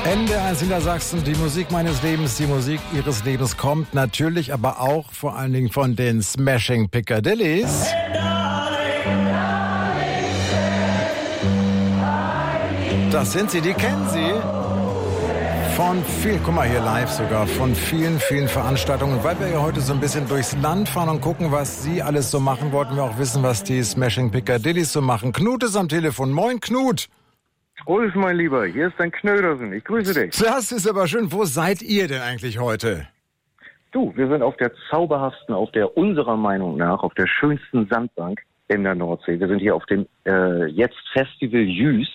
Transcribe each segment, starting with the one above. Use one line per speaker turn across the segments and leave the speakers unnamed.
NDR Niedersachsen, die Musik meines Lebens, die Musik ihres Lebens kommt natürlich, aber auch vor allen Dingen von den Smashing Piccadillys. Das sind sie, die kennen sie. Guck mal hier live sogar, von vielen, vielen Veranstaltungen. Und weil wir ja heute so ein bisschen durchs Land fahren und gucken, was Sie alles so machen, wollten wir auch wissen, was die Smashing Piccadillys so machen. Knut ist am Telefon. Moin, Knut.
Ulf, mein Lieber, hier ist dein Knödersen. Ich grüße dich.
Das ist aber schön. Wo seid ihr denn eigentlich heute?
Du, wir sind auf der zauberhaftsten, unserer Meinung nach, auf der schönsten Sandbank in der Nordsee. Wir sind hier auf dem jetzt Festival Jüst.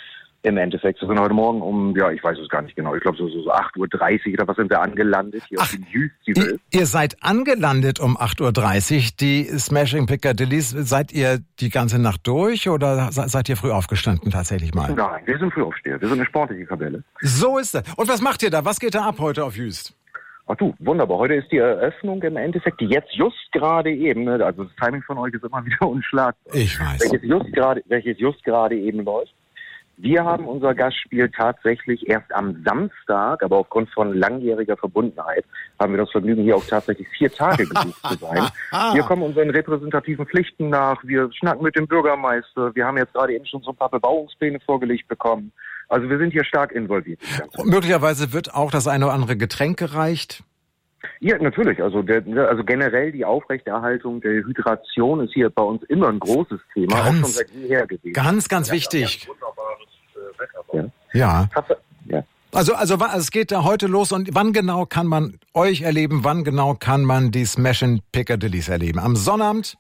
Im Endeffekt, wir sind heute Morgen ich weiß es gar nicht genau, ich glaube so 8.30 Uhr oder was sind wir angelandet hier auf dem Jüst.
Ihr seid angelandet um 8.30 Uhr, die Smashing Piccadillys. Seid ihr die ganze Nacht durch oder seid ihr früh aufgestanden tatsächlich mal?
Nein, wir sind Frühaufsteher, wir sind eine sportliche Kapelle.
So ist das. Und was macht ihr da? Was geht da ab heute auf Jüst?
Ach du, wunderbar. Heute ist die Eröffnung im Endeffekt, die jetzt just gerade eben, also das Timing von euch ist immer wieder unschlagbar.
Ich weiß.
Welches just gerade eben läuft. Wir haben unser Gastspiel tatsächlich erst am Samstag, aber aufgrund von langjähriger Verbundenheit haben wir das Vergnügen, hier auch tatsächlich 4 Tage gesucht zu sein. Wir kommen unseren repräsentativen Pflichten nach, wir schnacken mit dem Bürgermeister, wir haben jetzt gerade eben schon so ein paar Bebauungspläne vorgelegt bekommen. Also wir sind hier stark involviert.
Und möglicherweise wird auch das eine oder andere Getränk gereicht?
Ja, natürlich. Also generell die Aufrechterhaltung der Hydration ist hier bei uns immer ein großes Thema, auch schon seit jeher gewesen.
Ganz, ganz wichtig.
Ja, wunderbares Wetter.
Ja.
Ja.
Also es geht da heute los und wann genau kann man euch erleben, wann genau kann man die Smashing Piccadillys erleben? Am Sonnabend?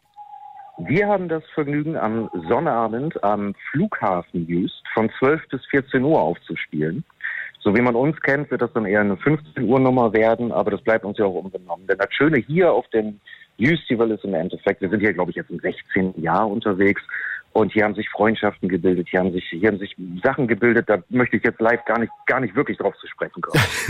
Wir haben das Vergnügen, am Sonnabend am Flughafen Jüst von 12 bis 14 Uhr aufzuspielen. So wie man uns kennt, wird das dann eher eine 15 Uhr Nummer werden, aber das bleibt uns ja auch unbenommen. Denn das Schöne hier auf dem Festival ist im Endeffekt, wir sind hier, glaube ich, jetzt im 16. Jahr unterwegs und hier haben sich Freundschaften gebildet, hier haben sich Sachen gebildet, da möchte ich jetzt live gar nicht wirklich drauf zu sprechen kommen.